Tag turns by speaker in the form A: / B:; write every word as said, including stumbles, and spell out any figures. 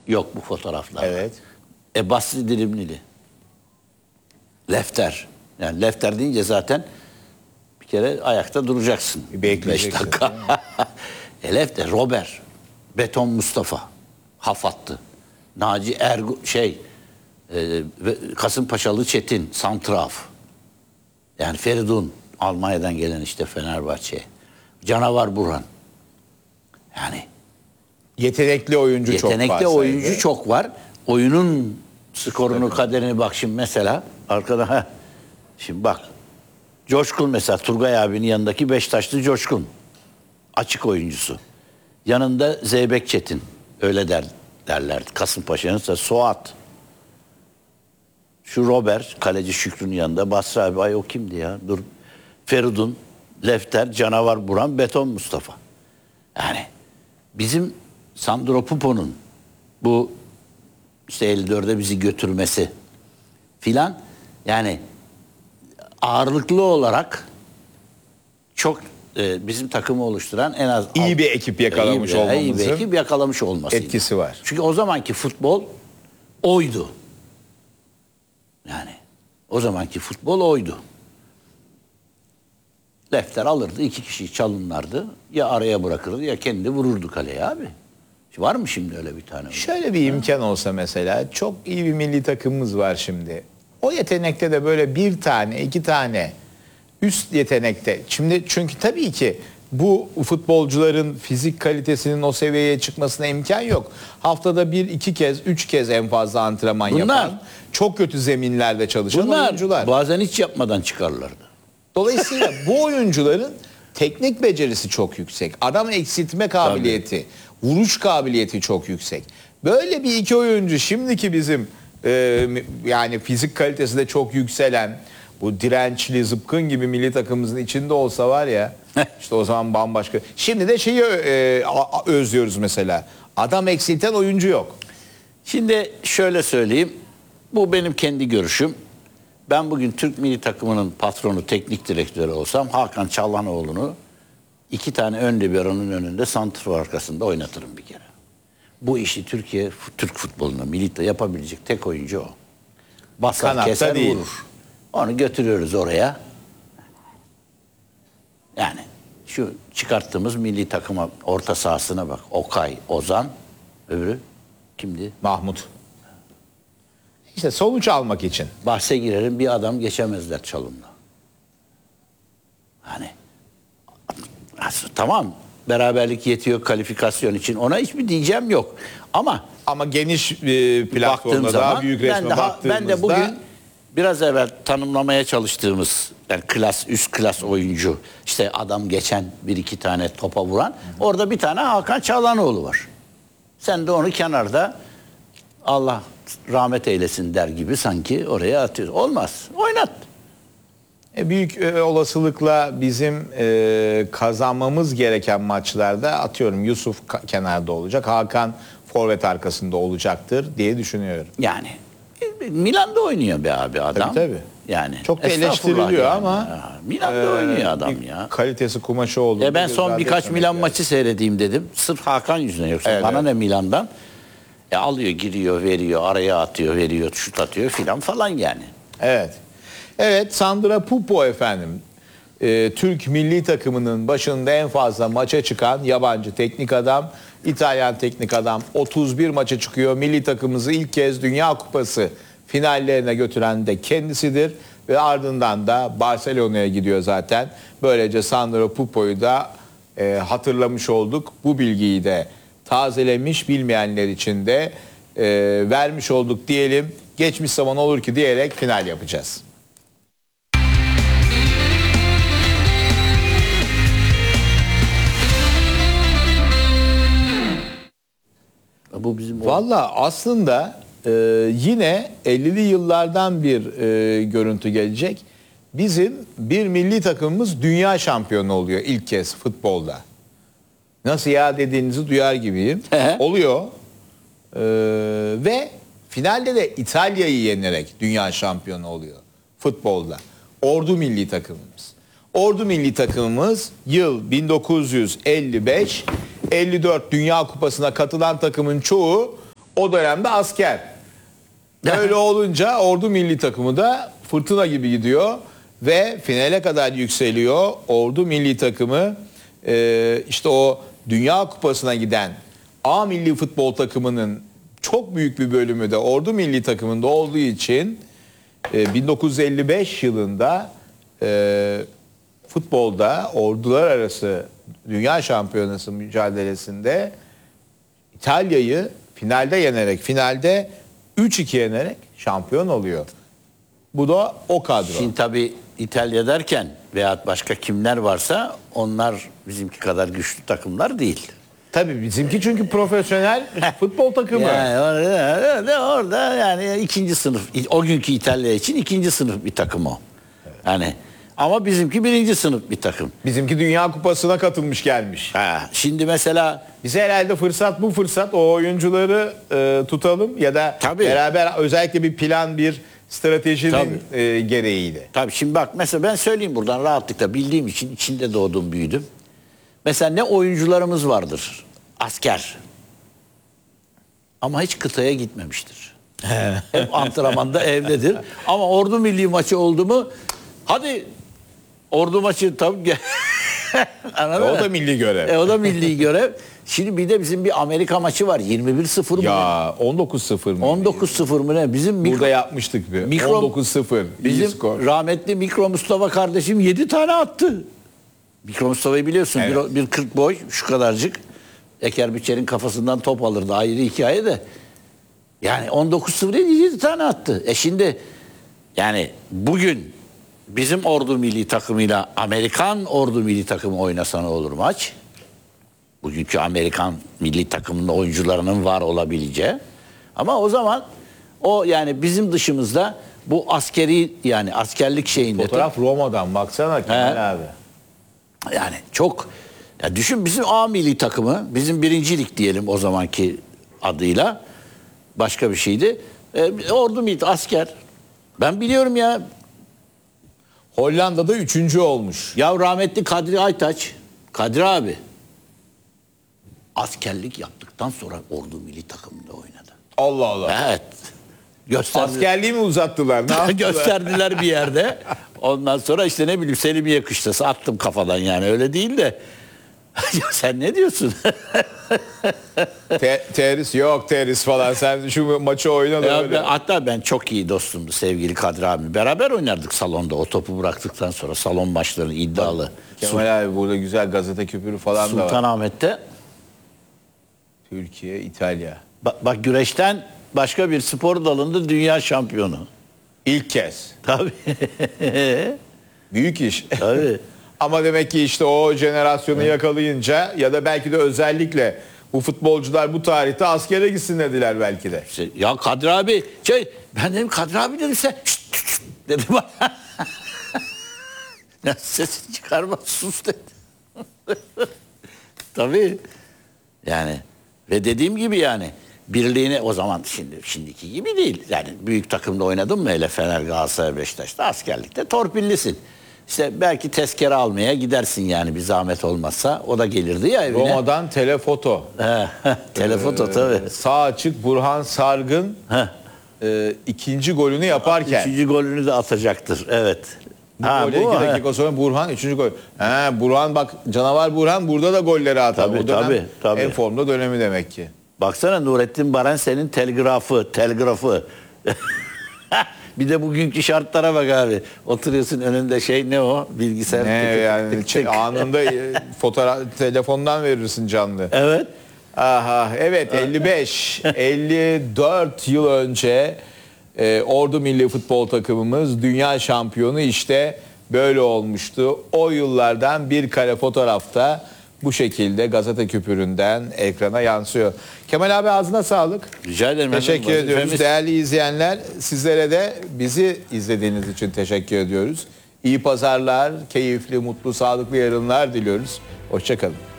A: Yok bu fotoğraflar.
B: Evet.
A: E Basri Dirimlili. Lefter. Yani Lefter deyince zaten bir kere ayakta duracaksın.
B: Bir bekleyeceksin.
A: beş dakika. e Lefter, Robert, Beton Mustafa, Hafatlı, Naci Ergu şey, e, Kasımpaşalı Çetin, Santraf. Yani Feridun, Almanya'dan gelen işte Fenerbahçe. Canavar Burhan. Yani
B: Yetenekli oyuncu
A: yetenekli
B: çok var.
A: Yetenekli oyuncu
B: sayıda.
A: çok var. Oyunun skorunu, kaderini bak şimdi mesela. Arkada ha. Şimdi bak. Coşkun mesela Turgay abinin yanındaki Beşiktaşlı Coşkun. Açık oyuncusu. Yanında Zeybek Çetin. Öyle der, derlerdi. Kasımpaşa'nın ise Suat. Şu Robert, kaleci Şükrü'nün yanında. Basri abi, ay o kimdi ya? Dur. Feridun, Lefter, Canavar Burhan, Beton Mustafa. Yani bizim Sandro Pupo'nun bu işte elli dörde bizi götürmesi filan, yani ağırlıklı olarak çok e, bizim takımı oluşturan en az
B: iyi
A: alt,
B: bir ekip yakalamış
A: iyi bir,
B: olmamızın
A: iyi bir ekip yakalamış olması
B: etkisi var.
A: Çünkü o zamanki futbol oydu. Yani o zamanki futbol oydu. Lefter alırdı, iki kişi çalınlardı. Ya araya bırakırdı ya kendi vururdu kaleye abi. Var mı şimdi öyle bir tane?
B: Şöyle bir imkan olsa mesela, çok iyi bir milli takımımız var şimdi. O yetenekte de böyle bir tane, iki tane üst yetenekte. Şimdi çünkü tabii ki bu futbolcuların fizik kalitesinin o seviyeye çıkmasına imkan yok. Haftada bir, iki kez, üç kez en fazla antrenman
A: Bunlar,
B: yapan, çok kötü zeminlerde çalışan
A: bunlar
B: oyuncular.
A: bazen hiç yapmadan çıkarlardı.
B: Dolayısıyla bu oyuncuların teknik becerisi çok yüksek. Adam eksiltme kabiliyeti, tabii, vuruş kabiliyeti çok yüksek. Böyle bir iki oyuncu şimdiki bizim e, yani fizik kalitesi de çok yükselen, bu dirençli, zıpkın gibi milli takımımızın içinde olsa var ya, işte o zaman bambaşka. Şimdi de şeyi e, özlüyoruz mesela. Adam eksilten oyuncu yok.
A: Şimdi şöyle söyleyeyim. Bu benim kendi görüşüm. Ben bugün Türk milli takımının patronu, teknik direktörü olsam Hakan Çalhanoğlu'nu iki tane ön libero'nun önünde santrfor arkasında oynatırım bir kere. Bu işi Türkiye, Türk futboluna, milli yapabilecek tek oyuncu o. Basar,
B: Kanatta
A: keser,
B: değil.
A: vurur. Onu götürüyoruz oraya. Yani şu çıkarttığımız milli takıma, orta sahasına bak. Okay, Ozan, öbürü kimdi?
B: Mahmut. İşte sonuç almak için.
A: Bahse girerim, bir adam geçemezler Çalım'la. Hani tamam, beraberlik yetiyor kalifikasyon için. Ona hiçbir diyeceğim yok. Ama
B: ama geniş e, platformda daha büyük resme
A: ben de,
B: baktığımızda
A: ben de bugün biraz evvel tanımlamaya çalıştığımız yani klas, üst klas oyuncu, işte adam geçen bir iki tane topa vuran, hı hı, orada bir tane Hakan Çalhanoğlu var. Sen de onu kenarda Allah rahmet eylesin der gibi sanki oraya atıyor. Olmaz. Oynat.
B: E, büyük e, olasılıkla bizim e, kazanmamız gereken maçlarda atıyorum Yusuf kenarda olacak, Hakan forvet arkasında olacaktır diye düşünüyorum.
A: Yani e, Milan'da oynuyor be abi adam.
B: Tabii tabii.
A: Yani
B: çok da eleştiriliyor yani ama
A: ya. Milan'da e, oynuyor adam ya.
B: Kalitesi kumaşı oldu.
A: E ben son birkaç Milan yani. maçı seyredeyim dedim. Sırf Hakan yüzünden, yoksa evet, bana evet. ne Milan'dan? E alıyor, giriyor, veriyor, araya atıyor, veriyor, şut atıyor filan falan yani.
B: Evet. Evet, Sandro Pupo efendim. Ee, Türk milli takımının başında en fazla maça çıkan yabancı teknik adam, İtalyan teknik adam. otuz bir maça çıkıyor. Milli takımımızı ilk kez Dünya Kupası finallerine götüren de kendisidir. Ve ardından da Barcelona'ya gidiyor zaten. Böylece Sandro Pupo'yu da e, hatırlamış olduk. Bu bilgiyi de tazelemiş, bilmeyenler için de e, vermiş olduk diyelim. Geçmiş zaman olur ki diyerek final yapacağız.
A: Bu bizim
B: Valla aslında e, yine ellili yıllardan bir e, görüntü gelecek. Bizim bir milli takımımız dünya şampiyonu oluyor ilk kez futbolda. Nasıl ya dediğinizi duyar gibiyim. Oluyor. Ee, ve finalde de İtalya'yı yenerek dünya şampiyonu oluyor futbolda. Ordu milli takımımız. Ordu milli takımımız yıl bin dokuz yüz elli beş elli dört Dünya Kupası'na katılan takımın çoğu o dönemde asker. Böyle olunca Ordu milli takımı da fırtına gibi gidiyor ve finale kadar yükseliyor. Ordu milli takımı e, işte o Dünya Kupası'na giden A milli futbol takımının çok büyük bir bölümü de Ordu milli takımında olduğu için e, bin dokuz yüz elli beş yılında e, futbolda ordular arası Dünya Şampiyonası mücadelesinde İtalya'yı finalde yenerek, finalde üç iki yenerek şampiyon oluyor. Bu da o kadro.
A: Şimdi tabii İtalya derken veyahut başka kimler varsa onlar bizimki kadar güçlü takımlar değil.
B: Tabii bizimki çünkü profesyonel futbol takımı.
A: Yani orada, orada yani ikinci sınıf, o günkü İtalya için ikinci sınıf bir takım o. Yani ama bizimki birinci sınıf bir takım.
B: Bizimki Dünya Kupası'na katılmış gelmiş.
A: Ha, şimdi mesela
B: Bize herhalde fırsat bu fırsat o oyuncuları e, tutalım ya da
A: Tabii.
B: beraber özellikle bir plan, bir stratejinin
A: Tabii.
B: e, gereğiyle.
A: tabii şimdi bak mesela ben söyleyeyim buradan rahatlıkla bildiğim için içinde doğdum büyüdüm. Mesela ne oyuncularımız vardır asker ama hiç kıtaya gitmemiştir. Hep antrenmanda evdedir. Ama ordu milli maçı oldu mu hadi ordu maçı tabii Anladın
B: E, o
A: mı?
B: da milli görev.
A: E, o da milli görev. Şimdi bir de bizim bir Amerika maçı var. yirmi bir sıfır mı? ne?
B: Ya on dokuz sıfır mı?
A: on dokuz sıfır mı ne? Bizim mikro,
B: Burada yapmıştık bir.
A: Mikro-
B: on dokuz sıfır. İyi
A: bizim
B: skor.
A: rahmetli Mikro Mustafa kardeşim yedi tane attı. Mikro Mustafa'yı biliyorsun.
B: Evet.
A: Bir, bir kırk boy şu kadarcık. Eker Biçer'in kafasından top alırdı. Ayrı hikaye de. Yani on dokuz sıfır yedi tane attı. E şimdi yani bugün bizim ordu milli takımıyla Amerikan ordu milli takımı oynasa ne olur maç? Bugünkü Amerikan milli takımının oyuncularının var olabileceği. Ama o zaman o yani bizim dışımızda bu askeri yani askerlik şeyinde
B: Fotoğraf Roma'dan baksana Kemal
A: He.
B: abi.
A: yani çok ya düşün bizim A milli takımı bizim birincilik diyelim o zamanki adıyla başka bir şeydi. E, ordu milli asker. Ben biliyorum ya
B: Hollanda'da üçüncü olmuş.
A: ya rahmetli Kadri Aytaç Kadri abi askerlik yaptıktan sonra ordu milli takımında oynadı.
B: Allah Allah.
A: Evet. Gösterdiler,
B: Askerliği mi uzattılar? Ne yaptılar?
A: gösterdiler bir yerde. Ondan sonra işte ne bileyim Selimiye kışlası attım kafadan yani öyle değil de. Ya sen ne diyorsun?
B: Te- teris yok teris falan. Sen şu maçı oyna da
A: Ya
B: öyle.
A: ben- hatta ben çok iyi dostumdu sevgili Kadri abi. Beraber oynardık salonda o topu bıraktıktan sonra salon maçları iddialı.
B: Kemal abi burada güzel gazete küpürü falan da var.
A: Sultanahmet'te
B: Türkiye, İtalya.
A: bak, bak güreşten başka bir spor dalında dünya şampiyonu.
B: İlk kez.
A: Tabii.
B: Büyük iş.
A: Tabii.
B: Ama demek ki işte o jenerasyonu yakalayınca ya da belki de özellikle bu futbolcular bu tarihte askere gitsin dediler belki de.
A: İşte, ya Kadri abi şey ben dedim Kadri abi dedim sen şşt, şşt, dedim bana. Ya sesini çıkarma sus dedi. Tabii. Yani ve dediğim gibi yani birliğine o zaman şimdi şimdiki gibi değil. Yani büyük takımda oynadın mı hele Fener, Galatasaray, Beşiktaş'ta askerlikte torpillisin. İşte belki tezkere almaya gidersin yani bir zahmet olmazsa. O da gelirdi ya evine.
B: Roma'dan telefoto.
A: He, telefoto tabii.
B: Sağ açık Burhan Sargın
A: Heh.
B: e, ikinci golünü yaparken.
A: Üçüncü golünü de atacaktır. Evet.
B: Bu
A: Ha,
B: gole
A: bu,
B: iki
A: he.
B: dakika sonra Burhan üçüncü gol. He, Burhan bak canavar Burhan burada da golleri atar.
A: Tabii,
B: O dönem
A: tabii, tabii.
B: en formda dönemi demek ki.
A: Baksana Nurettin Barense'nin telgrafı, telgrafı. Bir de bugünkü şartlara bak abi. Oturuyorsun önünde şey ne o? Bilgisayar.
B: Ne
A: tık tık
B: yani
A: tık
B: şey,
A: tık.
B: anında e, fotoğraf telefondan verirsin canlı.
A: Evet.
B: Aha evet elli beş elli dört yıl önce e, Ordu Milli Futbol takımımız dünya şampiyonu işte böyle olmuştu. O yıllardan bir kare fotoğrafta bu şekilde gazete küpüründen ekrana yansıyor. Kemal abi ağzına sağlık.
A: Rica ederim.
B: Teşekkür
A: efendim.
B: ediyoruz.
A: Vazifemiz-
B: Değerli izleyenler sizlere de bizi izlediğiniz için teşekkür ediyoruz. İyi pazarlar, keyifli, mutlu, sağlıklı yarınlar diliyoruz. Hoşça kalın.